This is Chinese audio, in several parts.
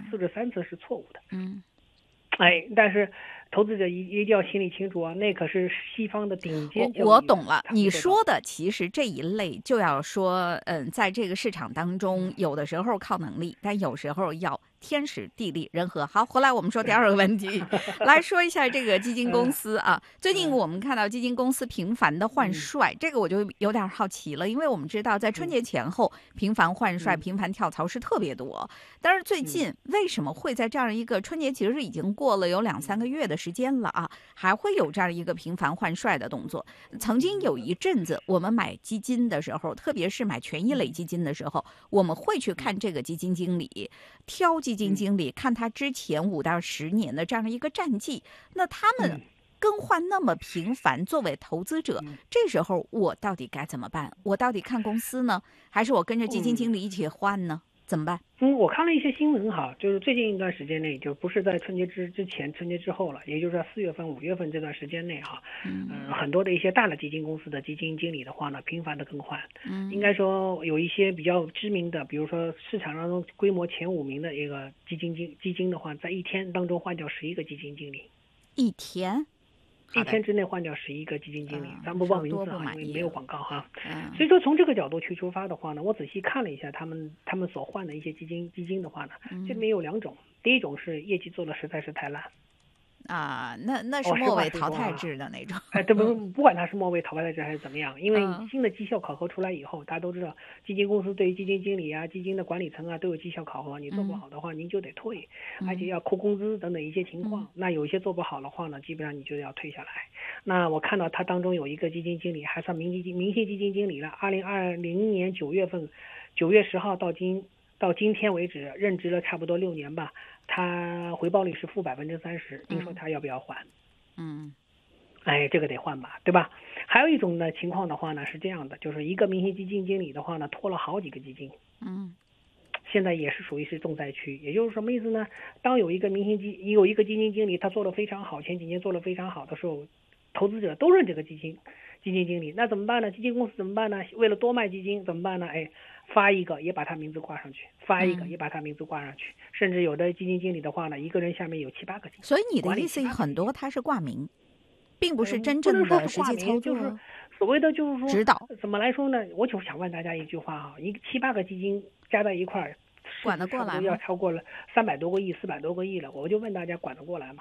次至3次是错误的。 嗯， 但是投资者一定要心里清楚啊，那可是西方的顶尖交易员。 我懂了，你说的其实这一类就要说，在这个市场当中，有的时候靠能力，但有时候要天时地利人和。好，回来我们说第二个问题，来说一下这个基金公司啊。最近我们看到基金公司频繁的换帅，这个我就有点好奇了，因为我们知道在春节前后频繁换帅、频繁跳槽是特别多，但是最近为什么会在这样一个春节其实已经过了有2-3个月的时间了啊，还会有这样一个频繁换帅的动作？曾经有一阵子，我们买基金的时候，特别是买权益类基金的时候，我们会去看这个基金经理，挑基金经理，看他之前5到10年的这样一个战绩。那他们更换那么频繁，作为投资者，这时候我到底该怎么办？我到底看公司呢，还是我跟着基金经理一起换呢？怎么办？ 我看了一些新闻哈，就是最近一段时间内，就不是在春节之前、春节之后了，也就是在4月份、5月份这段时间内哈，很多的一些大的基金公司的基金经理的话呢，频繁的更换。应该说有一些比较知名的，比如说市场当中规模前5名的一个基金的话，在一天当中换掉11个基金经理。 一天之内换掉11个基金经理，咱不报名字哈，因为没有广告哈。所以说从这个角度去出发的话呢，我仔细看了一下他们所换的一些基金的话呢，这里面有2种，第一种是业绩做的实在是太烂。 那是末位淘汰制的那种。 这不管它是末位淘汰制还是怎么样，因为新的绩效考核出来以后，大家都知道，基金公司对于基金经理啊、基金的管理层啊都有绩效考核，你做不好的话，您就得退，而且要扣工资等等一些情况。那有一些做不好的话呢，基本上你就要退下来。那我看到它当中有一个基金经理还算明星基金经理了，2020年9月10号到今天为止，任职了差不多6年吧，他回报率是负30%，您说他要不要换？这个得换吧，对吧？还有一种呢情况的话呢是这样的，就是一个明星基金经理的话呢拖了好几个基金，现在也是属于是重灾区。也就是什么意思呢？当有一个基金经理他做得非常好，前几年做得非常好的时候，投资者都认这个基金经理，那怎么办呢？基金公司怎么办呢？为了多卖基金怎么办呢？发一个也把他名字挂上去，发一个也把他名字挂上去，甚至有的基金经理的话呢，一个人下面有7-8个基金。 所以你的意思很多他是挂名，并不是真正的实际操作， 就是所谓的就是说指导。 怎么来说呢？我就想问大家一句话哈，一个7-8个基金加在一块儿， 管得过来吗？ 要超过了300多个亿、400多个亿了，我就问大家管得过来吗？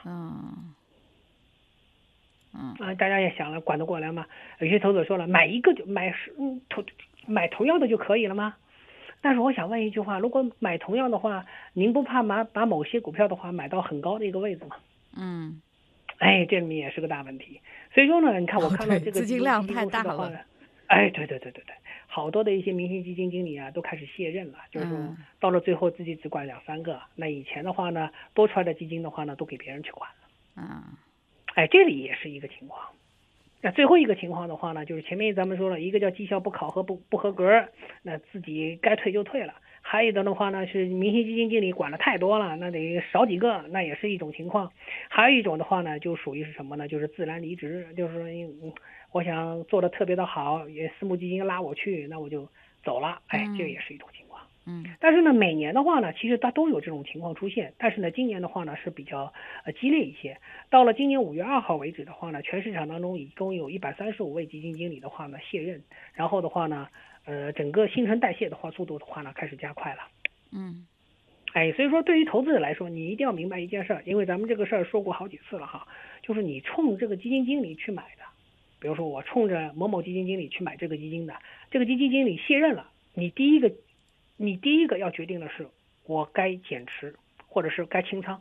大家也想了，管得过来吗？有些投资者说了，买一个就买同样的就可以了吗？但是我想问一句话，如果买同样的话，您不怕把某些股票的话买到很高的一个位置吗？这里面也是个大问题。所以说呢，你看我看到这个资金量太大了。 对，好多的一些明星基金经理啊，都开始卸任了，就是说到了最后自己只管2-3个。那以前的话呢，多出来的基金的话呢，都给别人去管了。这里也是一个情况。那最后一个情况的话呢，就是前面咱们说了一个叫绩效不考核不合格，那自己该退就退了。还有的话呢是明星基金经理管的太多了，那得少几个，那也是一种情况。还有一种的话呢，就属于是什么呢？就是自然离职，就是我想做的特别的好，也私募基金拉我去，那我就走了。这也是一种情况。但是呢，每年的话呢，其实它都有这种情况出现。但是呢，今年的话呢是比较激烈一些。到了今年5月2号为止的话呢，全市场当中一共有135位基金经理的话呢卸任，然后的话呢，整个新陈代谢的话速度的话呢开始加快了。所以说对于投资者来说，你一定要明白一件事儿，因为咱们这个事儿说过好几次了哈，就是你冲这个基金经理去买的，比如说我冲着某某基金经理去买这个基金的，这个基金经理卸任了，你第一个要决定的是，我该减持，或者是该清仓，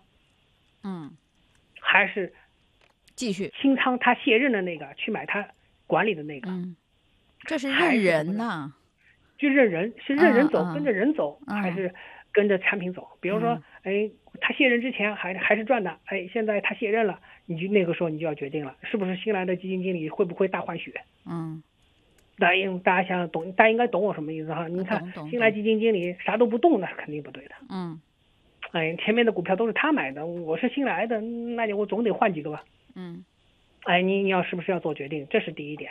还是继续清仓他卸任的那个，去买他管理的那个。 这是认人呐， 就认人，是认人走，跟着人走，还是跟着产品走？比如说，他卸任之前还是赚的，现在他卸任了，你就那个时候你就要决定了，是不是新来的基金经理会不会大换血？大家想懂，大家应该懂我什么意思哈？你看新来基金经理啥都不动，那是肯定不对的。前面的股票都是他买的，我是新来的，那我总得换几个吧。你要是不是要做决定？这是第一点。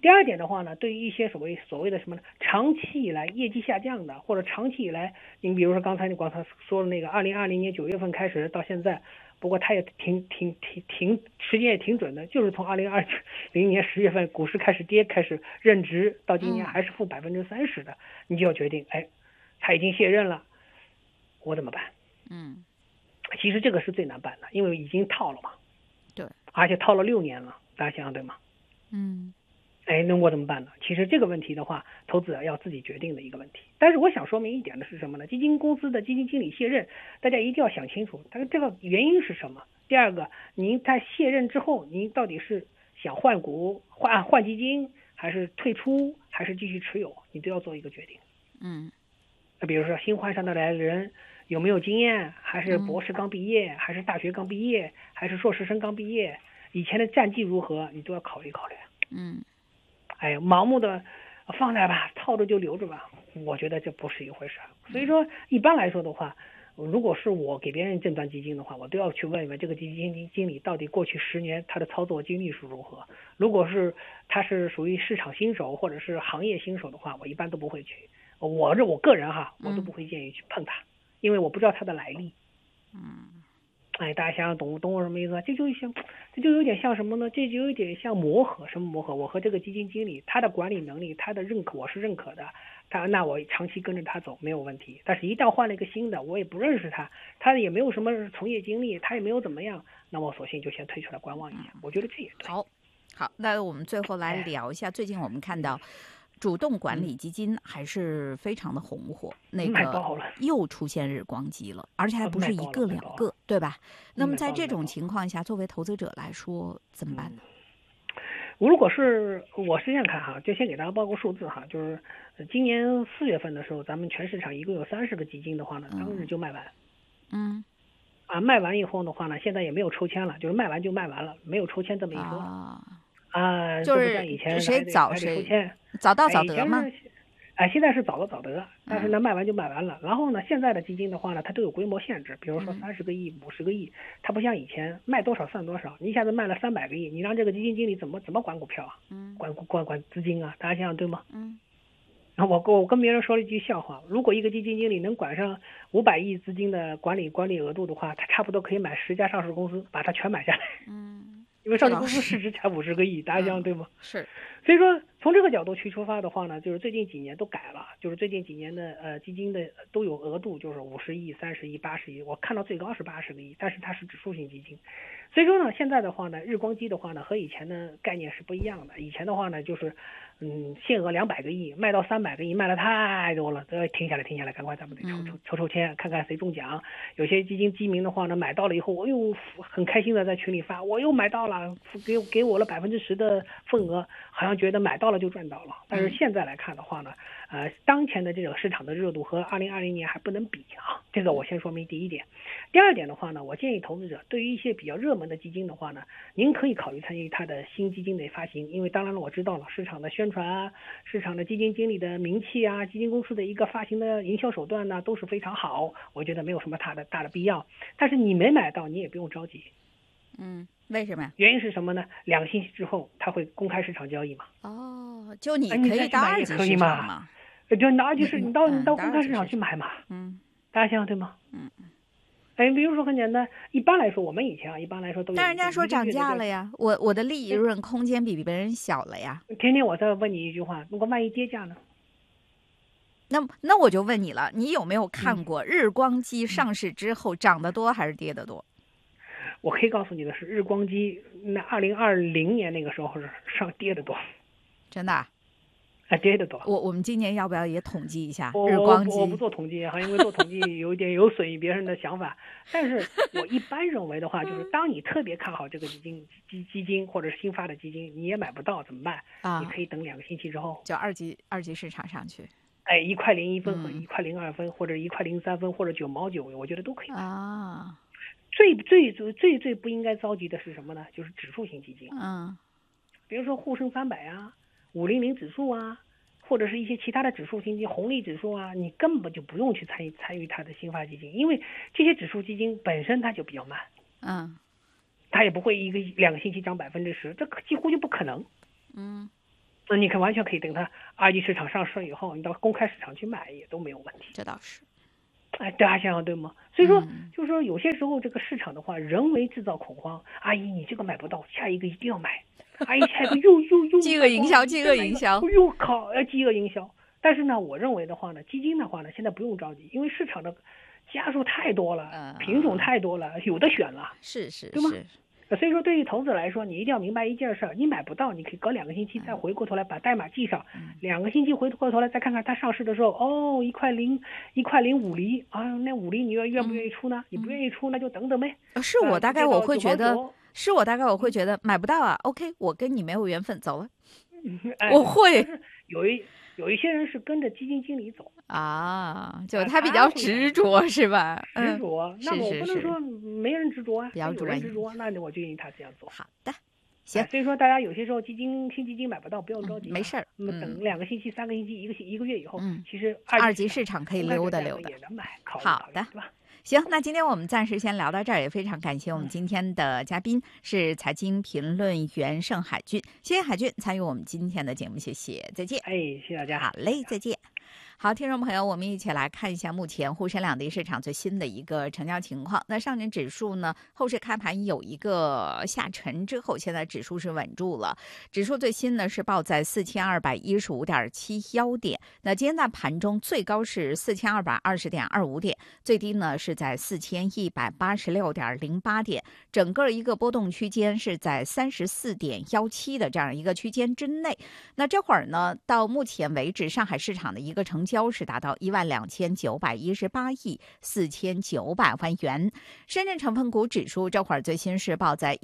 第二点的话呢，对于一些所谓的什么呢，长期以来业绩下降的，或者长期以来，你比如说刚才说的那个2020年9月份开始到现在，不过它也挺时间也挺准的，就是从2020年10月份股市开始跌，开始认值，到今年还是负30%的，你就要决定，哎，他已经卸任了，我怎么办？其实这个是最难办的，因为已经套了嘛， 对， 而且套了6年了，大家想想对吗？哎，那我怎么办呢？其实这个问题的话，投资者要自己决定的一个问题。但是我想说明一点的是什么呢？基金公司的基金经理卸任，大家一定要想清楚，这个原因是什么？第二个，您在卸任之后，您到底是想换股、换基金，还是退出，还是继续持有？你都要做一个决定。那比如说新换上的来的人有没有经验，还是博士刚毕业，还是大学刚毕业，还是硕士生刚毕业，以前的战绩如何，你都要考虑考虑。哎，盲目的放那吧，套着就留着吧，我觉得这不是一回事。所以说，一般来说的话，如果是我给别人诊断基金的话，我都要去问一问这个基金经理到底过去10年他的操作经历是如何。如果是他是属于市场新手或者是行业新手的话，我一般都不会去。我个人哈，我都不会建议去碰它，因为我不知道它的来历。哎，大家想想懂我什么意思？这就有点像什么呢？这就有点像磨合，什么磨合？我和这个基金经理，他的管理能力，他的认可，我是认可的，那我长期跟着他走没有问题。但是，一旦换了一个新的，我也不认识他，他也没有什么从业经历，他也没有怎么样，那我索性就先退出来观望一下。我觉得这也对。 好，那我们最后来聊一下，最近我们看到主动管理基金还是非常的红火，那个又出现日光机了，而且还不是一个两个，对吧？那么在这种情况下，作为投资者来说怎么办呢？ 如果是我是这样看哈，就先给大家报个数字哈，就是今年4月份的时候，咱们全市场一共有30个基金的话呢，当日就卖完。卖完以后的话呢，现在也没有抽签了，就是卖完就卖完了，没有抽签这么一说。 就是以前谁早谁早到早得嘛。 现在是早到早得，但是呢，卖完就卖完了。然后呢，现在的基金的话呢，它都有规模限制，比如说30个亿、50个亿，它不像以前卖多少算多少。你一下子卖了300个亿，你让这个基金经理怎么管股票啊？管资金啊？大家想想对吗？然后我跟别人说了一句笑话，如果一个基金经理能管上500亿资金的管理额度的话，他差不多可以买10家上市公司，把它全买下来。因为上市公司市值才50个亿，大家想想对吗？ 是。 所以说从这个角度去出发的话呢，就是最近几年都改了，就是最近几年的基金的都有额度，就是50亿、30亿、80亿，我看到最高是80个亿，但是它是指数型基金。所以说呢，现在的话呢，日光机的话呢，和以前的概念是不一样的。以前的话呢，就是限额200个亿，卖到300个亿，卖了太多了，都要停下来，赶快咱们得抽签，看看谁中奖。有些基金基民的话呢，买到了以后，我又很开心的在群里发，我又买到了，给我了10%的份额，好像觉得买到了就赚到了。但是现在来看的话呢，当前的这个市场的热度和2020年还不能比啊，这个我先说明第一点。第二点的话呢，我建议投资者对于一些比较热门的基金的话呢，您可以考虑参与它的新基金的发行，因为当然了，我知道了市场的宣传啊，市场的基金经理的名气啊，基金公司的一个发行的营销手段呢，都是非常好，我觉得没有什么大的必要。但是你没买到，你也不用着急。 为什么呀？ 原因是什么呢？2个星期之后，它会公开市场交易嘛。 就你可以到二级市场嘛。 就二级市，你到公开市场去买嘛。大家想想对吗？比如说很简单，一般来说我们以前一般来说都有。 但人家说涨价了呀，我的利润空间比别人小了呀。 天天我在问你一句话，如果万一跌价呢？ 那我就问你了，你有没有看过日光机上市之后涨得多还是跌得多？ 我可以告诉你的是，日光机那2020年那个时候是跌得多。 真的？ 跌得多。 我们今年要不要也统计一下日光机？ 我不做统计哈，因为做统计有损于别人的想法。但是我一般认为的话，就是当你特别看好这个基金或者是新发的基金，你也买不到怎么办？你可以等2个星期之后， 就二级市场上去。 1块01分和1块02分，或者1块03分，或者9毛9，我觉得都可以买。最不应该着急的是什么呢？就是指数型基金。比如说沪深300啊，500指数啊，或者是一些其他的指数基金、红利指数啊，你根本就不用去参与它的新发基金，因为这些指数基金本身它就比较慢。它也不会2个星期涨10%，这几乎就不可能。 那你完全可以等它二级市场上市以后，你到公开市场去买也都没有问题。 这倒是。 大家想想对吗？所以说，就是说有些时候这个市场的话，人为制造恐慌。阿姨，你这个买不到，下一个一定要买。阿姨，下一个又饥饿营销，饥饿营销， 又靠饥饿营销。但是呢，我认为的话呢，基金的话呢，现在不用着急，因为市场的家数太多了，品种太多了，有的选了， 是， 对吗？所以说，对于投资来说，你一定要明白一件事儿：你买不到，你可以隔2个星期再回过头来把代码记上，2个星期回过头来再看看它上市的时候，1块0.5厘啊，那5厘你愿不愿意出呢？你不愿意出，那就等等呗。 是我大概我会觉得，买不到啊。OK， 我跟你没有缘分，走了。我会有一些人是跟着基金经理走啊，就他比较执着，是吧？ 执着，那我不能说没人执着啊， 比较有人执着，那我建议他这样做。 好的，行。 所以说大家有些时候新基金买不到，不用着急， 没事儿。 那么等2个星期、3个星期、一个月以后，其实二级市场可以溜达溜达， 也能买。 好的，对吧？行，那今天我们暂时先聊到这儿，也非常感谢我们今天的嘉宾是财经评论员盛海俊，谢谢海俊参与我们今天的节目，谢谢，再见。 谢谢大家。 好嘞，再见。好，听众朋友，我们一起来看一下目前沪深两地市场最新的一个成交情况。那上证指数呢，后市开盘有一个下沉之后，现在指数是稳住了。指数最新呢是报在4215.71点。那今天在盘中最高是4220.25点，最低呢是在4186.08点。整个一个波动区间是在34.17的这样一个区间之内。那这会儿呢，到目前为止，上海市场的一个成交是达到12918亿4900万元。深圳成分股指数这会儿最新是报在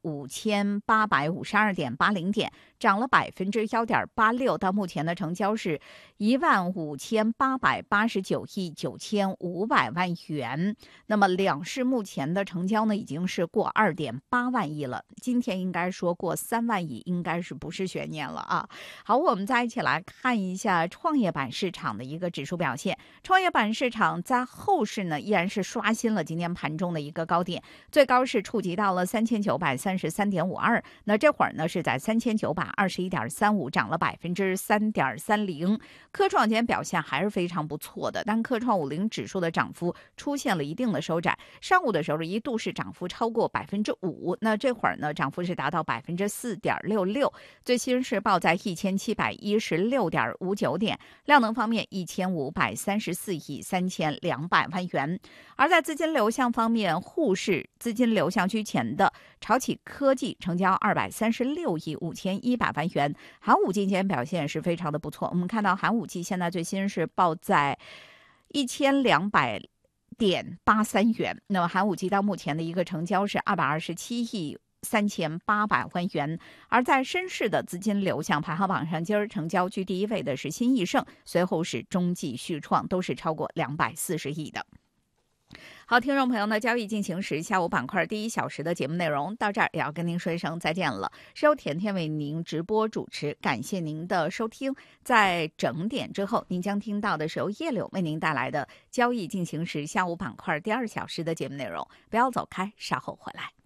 15852.80点，涨了1.86%，到目前的成交是15889亿9500万元。那么两市目前的成交呢，已经是过2.8万亿了。今天应该说过3万亿，应该是不是悬念了啊？好，我们再一起来看一下创业板市场的一个指数表现。创业板市场在后市呢，依然是刷新了今天盘中的一个高点，最高是触及到了3933.52，那这会儿呢是在3921.35，涨了3.30%。科创今天表现还是非常不错的，但科创50指数的涨幅出现了一定的收窄，上午的时候一度是涨幅超过5%，那这会儿呢涨幅是达到4.66%，最新是报在1716.59点，量能方面1534亿3200万元。而在资金流向方面，沪市资金流向居前的潮起科技成交236亿5100万元，寒武纪今天表现是非常的不错。我们看到寒武纪现在最新是报在1200.83元，那么寒武纪到目前的一个成交是227亿3800万元。而在深市的资金流向排行榜上，今儿成交居第一位的是新易盛，随后是中纪旭创，都是超过240亿的。好，听众朋友呢，交易进行时下午板块第1小时的节目内容到这儿，也要跟您说一声再见了。是由甜甜为您直播主持，感谢您的收听。在整点之后，您将听到的是由叶柳为您带来的交易进行时下午板块第2小时的节目内容。不要走开，稍后回来。